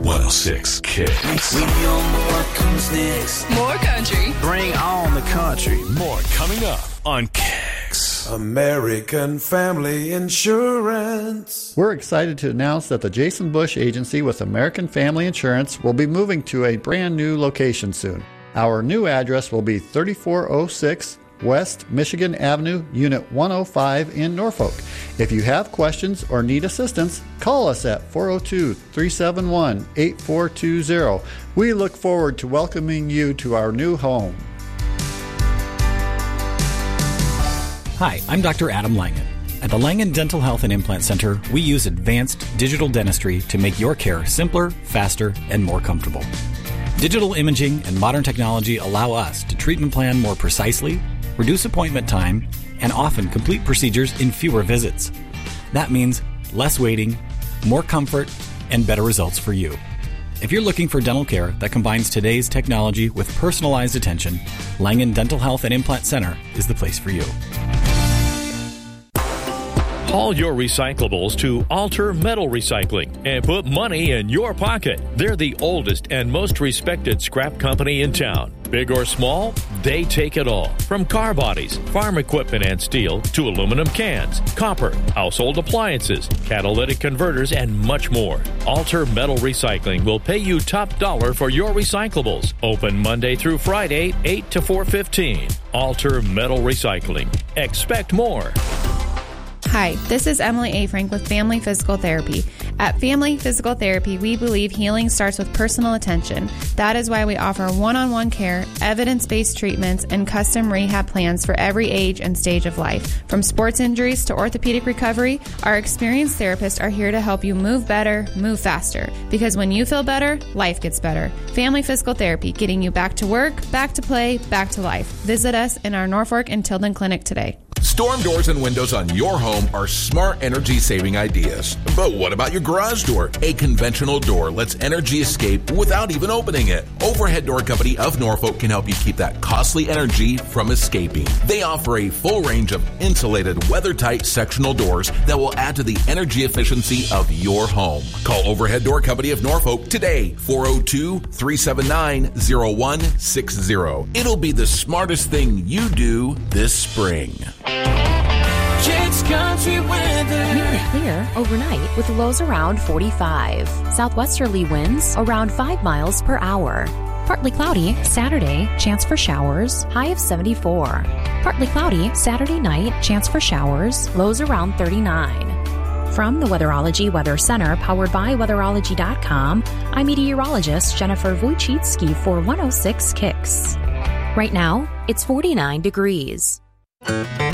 106 Kicks. We know what comes next. More country. Bring on the country. More coming up on Kicks. American Family Insurance. We're excited to announce that the Jason Bush Agency with American Family Insurance will be moving to a brand new location soon. Our new address will be 3406 West Michigan Avenue, Unit 105 in Norfolk. If you have questions or need assistance, call us at 402-371-8420. We look forward to welcoming you to our new home. Hi, I'm Dr. Adam Langen. At the Langen Dental Health and Implant Center, we use advanced digital dentistry to make your care simpler, faster, and more comfortable. Digital imaging and modern technology allow us to treatment plan more precisely, reduce appointment time, and often complete procedures in fewer visits. That means less waiting, more comfort, and better results for you. If you're looking for dental care that combines today's technology with personalized attention, Langen Dental Health and Implant Center is the place for you. Haul your recyclables to Alter Metal Recycling and put money in your pocket. They're the oldest and most respected scrap company in town. Big or small, they take it all. From car bodies, farm equipment and steel, to aluminum cans, copper, household appliances, catalytic converters, and much more. Alter Metal Recycling will pay you top dollar for your recyclables. Open Monday through Friday, 8 to 4:15. Alter Metal Recycling. Expect more. Hi, this is Emily A. Frank with Family Physical Therapy. At Family Physical Therapy, we believe healing starts with personal attention. That is why we offer one-on-one care, evidence-based treatments, and custom rehab plans for every age and stage of life. From sports injuries to orthopedic recovery, our experienced therapists are here to help you move better, move faster. Because when you feel better, life gets better. Family Physical Therapy, getting you back to work, back to play, back to life. Visit us in our Norfolk and Tilden clinic today. Storm doors and windows on your home are smart energy-saving ideas. But what about your garage door? A conventional door lets energy escape without even opening it. Overhead Door Company of Norfolk can help you keep that costly energy from escaping. They offer a full range of insulated, weather-tight sectional doors that will add to the energy efficiency of your home. Call Overhead Door Company of Norfolk today, 402-379-0160. It'll be the smartest thing you do this spring. Kicks Country Weather. Mainly clear overnight with lows around 45. Southwesterly winds around 5 miles per hour. Partly cloudy Saturday, chance for showers, high of 74. Partly cloudy Saturday night, chance for showers, lows around 39. From the Weatherology Weather Center, powered by Weatherology.com, I'm meteorologist Jennifer Wojcicki for 106 Kicks. Right now, it's 49 degrees.